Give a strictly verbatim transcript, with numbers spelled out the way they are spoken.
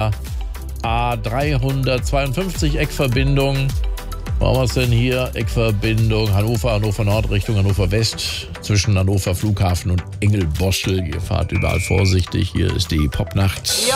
der A dreihundertzweiundfünfzig Eckverbindung. Wo haben wir es denn hier? Eckverbindung Hannover, Hannover Nord Richtung Hannover West. Zwischen Hannover Flughafen und Engelboschel. Ihr fahrt überall vorsichtig. Hier ist die Popnacht. Ja.